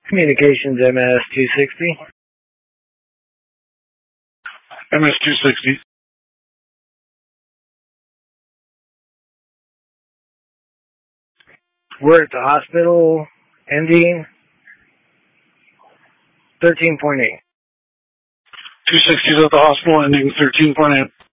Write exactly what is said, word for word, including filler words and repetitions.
Communications M S two sixty. M S two sixty. We're at the hospital ending thirteen point eight. two sixty is at the hospital ending thirteen point eight.